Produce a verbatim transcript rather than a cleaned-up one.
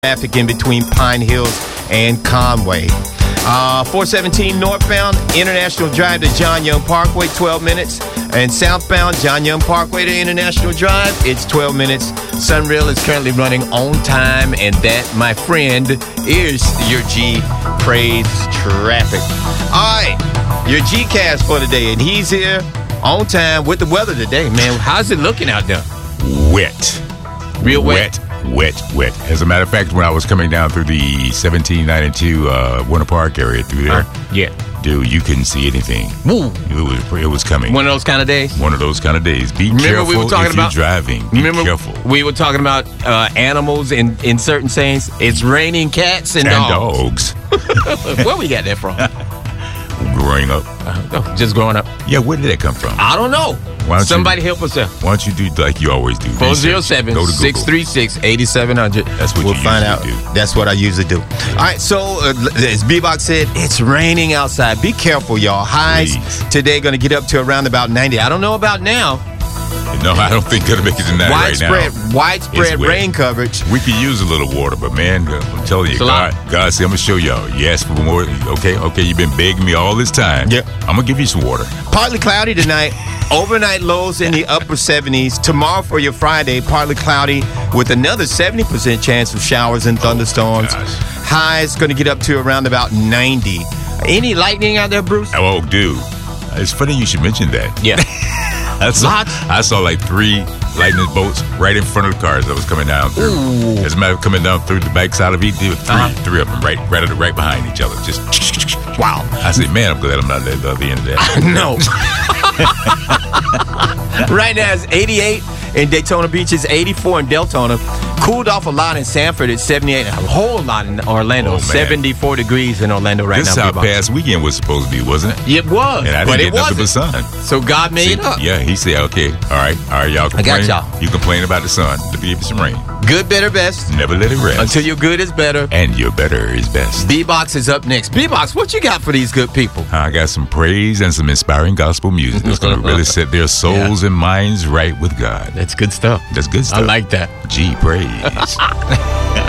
Traffic in between Pine Hills and Conway. Uh, four seventeen northbound, International Drive to John Young Parkway, twelve minutes. And southbound, John Young Parkway to International Drive, it's twelve minutes. Sunrail is currently running on time, and that, my friend, is your G Praise Traffic. All right, your G-Cast for today, and he's here on time with the weather today, man. How's it looking out there? Wet. Real wet? Wet. Wet, wet. As a matter of fact, when I was coming down through the seventeen ninety-two uh, Winter Park area through there, Uh, yeah. dude, you couldn't see anything. Woo. It was, it was coming. One of those kind of days? One of those kind of days. Be Remember careful we were talking if about, you're driving. Be remember careful. We were talking about uh, animals in, in certain sayings. It's raining cats and, And dogs. dogs. Where we got that from? Growing up. Uh, oh, just growing up. Yeah, where did that come from? I don't know. Why don't Somebody you, help us there. Why don't you do like you always do? four oh seven, Go to six three six, eight seven zero zero. That's what we'll you find usually out. do. That's what I usually do. All right, so uh, as B-Box said, it's raining outside. Be careful, y'all. Highs Please. today going to get up to around about ninety. I don't know about now. No, I don't think it'll make it to that right Widespread, now. widespread It's wet. rain coverage. We could use a little water, but man, I'm telling you, It's a lot. God, God said, I'm going to show y'all. You asked for more. Okay, okay, you've been begging me all this time. Yep. I'm going to give you some water. Partly cloudy tonight. Overnight lows in the upper seventies. Tomorrow for your Friday, partly cloudy with another seventy percent chance of showers and thunderstorms. gosh. Highs going to get up to around about ninety. Any lightning out there, Bruce? Oh, dude. It's funny you should mention that. Yeah. I saw, Lots. I saw like three lightning bolts right in front of the cars that was coming down through. Ooh. As a matter of coming down through the backside of each, there were three, Uh-huh. three of them right, right, right behind each other. Just Wow. I said, man, I'm glad I'm not at the other end of that. No. Right now it's eighty-eight in Daytona Beach. It's eighty-four in Deltona. Cooled off a lot in Sanford at seventy-eight. A whole lot in Orlando. Oh, man. seventy-four degrees in Orlando right This now. is how B-Box. past weekend was supposed to be, wasn't it? It was. And I didn't but get it nothing but wasn't. sun. So God made See, it up. Yeah, he said, okay, all right, all right, y'all I got complain. y'all. You complain about the sun, to be some rain. Good, better, best. Never let it rest. Until your good is better. And your better is best. B-Box is up next. B-Box, what you got for these good people? I got some praise and some inspiring gospel music that's going to really set their souls and minds right with God. That's good stuff. That's good stuff. I like that. G praise.